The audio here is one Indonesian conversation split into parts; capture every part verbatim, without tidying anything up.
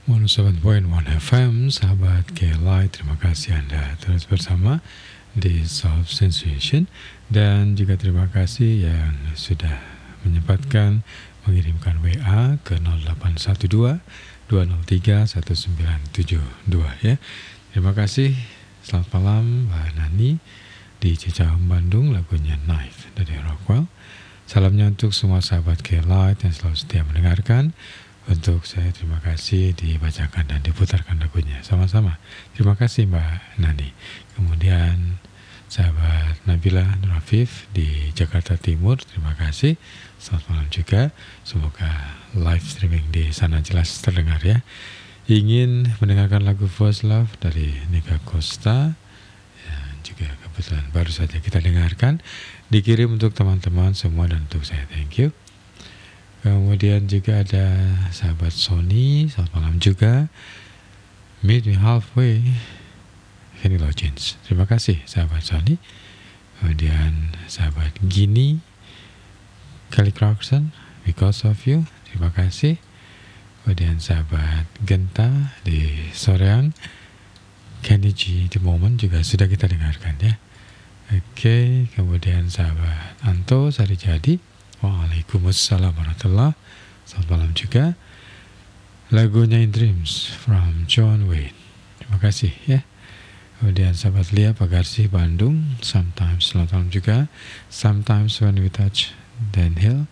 seratus tujuh koma satu F M, sahabat K L I, terima kasih Anda terus bersama di Soft Sensation, dan juga terima kasih yang sudah menyempatkan mengirimkan W A ke nol delapan satu dua dua nol tiga satu sembilan tujuh dua ya. Terima kasih. Selamat malam Mbak Nani di Cicahem, Bandung, lagunya Knife dari Rockwell. Salamnya untuk semua sahabat K L I yang selalu setia mendengarkan. Untuk saya terima kasih dibacakan dan diputarkan lagunya sama-sama. Terima kasih Mbak Nani. Kemudian sahabat Nabila Nur Afif di Jakarta Timur, terima kasih. Selamat malam juga. Semoga live streaming di sana jelas terdengar ya. Ingin mendengarkan lagu First Love dari Nika Costa, ya, juga kebetulan baru saja kita dengarkan. Dikirim untuk teman-teman semua dan untuk saya, thank you. Kemudian juga ada sahabat Sony, selamat malam juga. Meet Me Halfway, Kenny Loggins. Terima kasih sahabat Sony. Kemudian sahabat Gini, Kelly Clarkson, Because of You, terima kasih. Kemudian sahabat Genta di Soreang, Kenny G, The Moment juga sudah kita dengarkan ya. Oke, kemudian sahabat Anto Sarijadi, Waalaikumsalam warahmatullahi wabarakatuh. Selamat malam juga. Lagunya In Dreams from John Wayne. Terima kasih ya. Kemudian sahabat Lia Pagarsi Bandung, Sometimes, selamat malam juga. Sometimes When We Touch Dan Hill,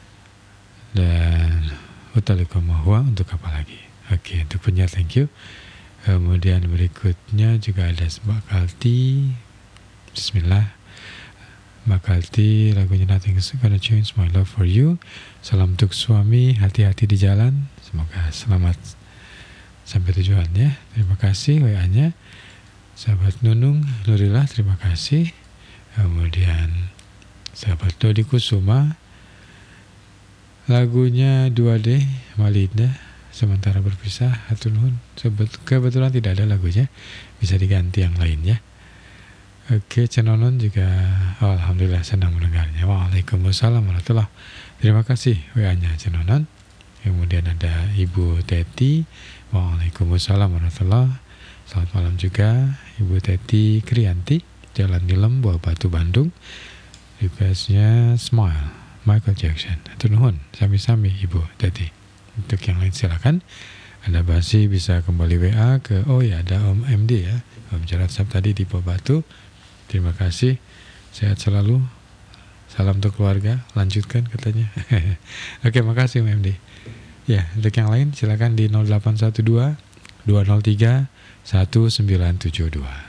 dan Utalikomahua untuk apa lagi. Oke, untuk penyiar thank you. Kemudian berikutnya juga ada Mbak Kalti. Bismillah. Mbak Kalti, lagunya Nothing's Gonna Change My Love For You. Salam untuk suami, hati-hati di jalan. Semoga selamat sampai tujuan ya. Terima kasih W A-nya. Sahabat Nunung Nurillah, terima kasih. Kemudian sahabat Dodi Kusuma, lagunya dua D Malinda, Sementara Berpisah. Hatur nuhun. Kebetulan tidak ada lagunya, bisa diganti yang lain ya. Oke, Cenonon juga, oh, alhamdulillah senang mendengarnya. Waalaikumsalam warahmatullahi wabarakatuh. Terima kasih W A-nya Cenonon. Kemudian ada Ibu Teti, waalaikumsalam warahmatullahi wabarakatuh. Selamat malam juga Ibu Teti Kriyanti, Jalan Nilem, Buah Batu, Bandung. Requestnya Smile, Michael Jackson. Hatur nuhun, sami-sami Ibu Teti. Untuk yang lain silakan. Anda masih bisa kembali W A ke, oh ya ada Om M D ya, Om Jarod Sab tadi di Buah Batu. Terima kasih, sehat selalu. Salam untuk keluarga, lanjutkan katanya. Oke, makasih M D. Ya, untuk yang lain silakan di nol delapan satu dua dua nol tiga satu sembilan tujuh dua.